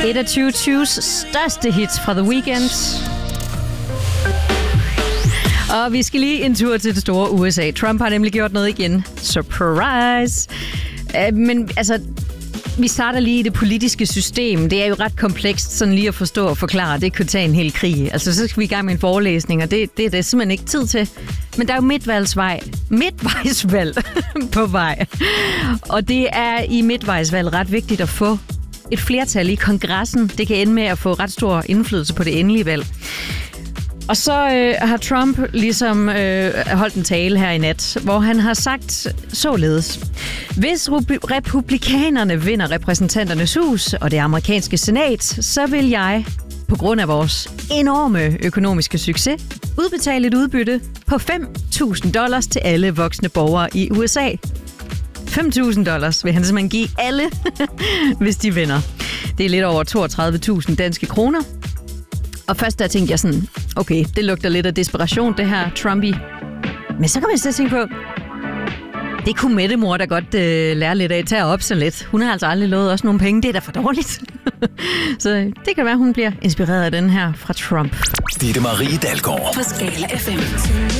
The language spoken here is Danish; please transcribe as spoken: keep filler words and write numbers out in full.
Et af tyve tyves største hits fra The Weeknd. Og vi skal lige en tur til det store U S A. Trump har nemlig gjort noget igen. Surprise! Uh, men altså, vi starter lige i det politiske system. Det er jo ret komplekst sådan lige at forstå og forklare. Det kunne tage en hel krig. Altså, så skal vi i gang med en forelæsning, og det, det er det simpelthen ikke tid til. Men der er jo midtvejsvej. Midtvejsvalg på vej. Og det er i midtvejsvalg ret vigtigt at få et flertal i kongressen. Det kan ende med at få ret stor indflydelse på det endelige valg. Og så øh, har Trump ligesom øh, holdt en tale her i nat, hvor han har sagt således: hvis republikanerne vinder repræsentanternes hus og det amerikanske senat, så vil jeg, på grund af vores enorme økonomiske succes, udbetale et udbytte på fem tusind dollars til alle voksne borgere i U S A. fem tusind dollars vil han simpelthen give alle, hvis de vinder. Det er lidt over toogtredive tusind danske kroner. Og først der tænkte jeg sådan, okay, det lugter lidt af desperation, det her Trumpy. Men så kan man så tænke på, det kunne Mette mor da godt øh, lære lidt af, tage op så lidt. Hun har altså aldrig lovet også nogle penge, det er da for dårligt. Så det kan være, hun bliver inspireret af den her fra Trump. Ditte Marie Dalgaard på Skala F M.